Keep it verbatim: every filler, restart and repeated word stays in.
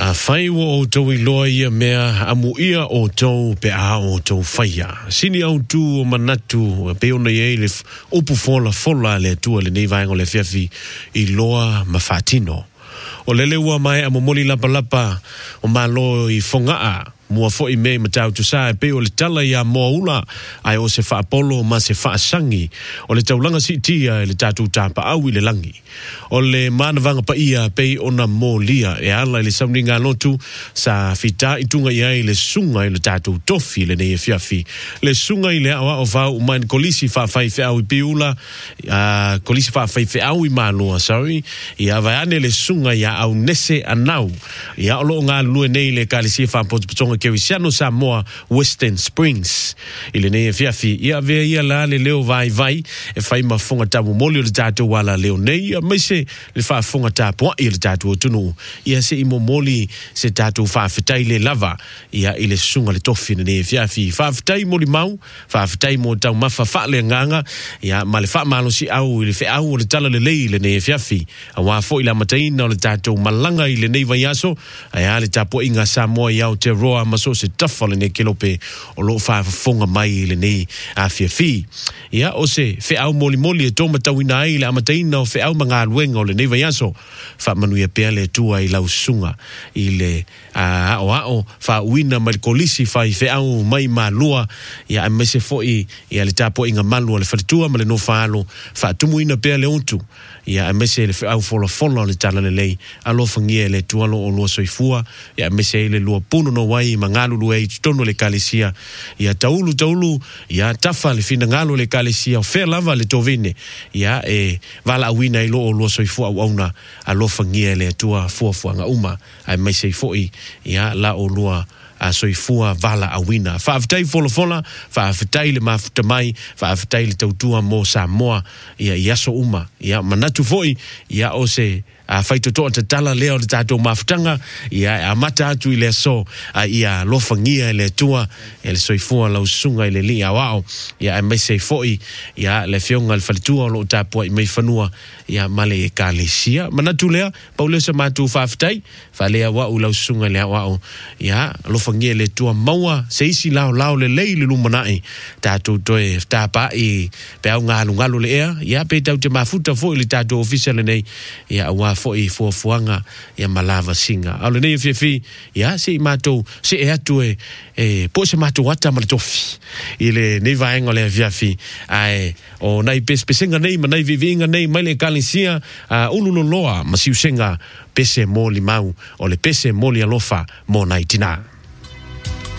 A whai wo o tau I loa ia mea amu ia o tau pe a o tau whaia. Sini au tu o manatu pe ona ia le upu fola fola le tua le nei vaengo le fiafi I loa mawhatino. O lele ua mai amu moli lapa lapa o malo I fongaa. Mua fo I me matau tu sa pe o le tala ia moa ula ai o se wha apolo ma se wha asangi o le taulanga si tia le tatu tapa au I le langi o le manavanga pa ia pe ona mo lia e ala le sauninga lotu sa fita itunga ia I le sunga I le tatu tofi le nei fiafi le sunga I le awa o vau umain kolisi wha whai wha au I piula uh, kolisi wha whai wha au I maloa sorry ia vaiane le sunga ia au nese anau ia olo ngā lue nei le kalisi wha potopotonga Kewisiano Samoa Western Springs ile nei fiafi ia ve ia la le leo vai vai e fai mafunga tamu moli le tatu wala leo nei ia mai se le fa funga tapu ia le tatu tunu ia se imo moli se tatu fa fitai le lava ia ile sunga le tofi nei fiafi fa fitai moli mau fa fitai mo tau mafa fa le nganga ia ma le fa malo si au ile fe au le tala le lei le nei fiafi a wa fo ila mataina le tatu malanga ile nei vai aso ia le tapu inga Samoa ia o te roa maso se tafale ne kelope o lo fa fonga mai le nei a fiafi ia o se fe au moli moli e toma tawina ai le amataina o fe au manga luenga o le nei vaiaso fa manuia pea le tua I lau sunga I le a o ao fa wina mal kolisi fa I fe au mai malua ia a mese foi ia le tapo inga malu le fatua ma le no falo fa tumuina pea le untu ia a mese le fe au fola fola le tala le lei alo fangia le tua lo o lo soifua ia a mese le lua puno no wai mangalu luei tono le kalisia ia taulu taulu ia tafa le fina ngalo le kalisia o fe lava le tovine ia e vala wina I lo o lo soifua au auna alo fangia le tua fua fuanga uma a mese foi ia la o lua a soifua vala awina fa aftai fola fola fa aftai le mafuta mai fa aftai le tautua mo Samoa ia iaso uma ia manatu foi ia o se a faito to te tala leo le tato mafutanga ia a mata atu I le so a ia lofangia le tua ele soifua la usunga ile li awao ia mai se foi ia le fionga le falitua lo tapua I mai fanua ia male e kalesia manatu lea paule se matu faftai fa lea wa u la usunga le awao ia lofangia le tua maua se isi lao lao le lei le lumanai tato toe tapa I pe au ngalu ngalu le ea ia pe tau te mafuta foi le tato official nei ia wa foi fo fuanga ia malava singa ale nei fifi ia se mato se e atu e e po se mato wata maltofi ile nei vaenga le fifi ai o nai pespesenga nei manai vivinga nei mai le kalisia a ululoloa masiusenga pese mo limau o le pese mo li alofa mo nai tina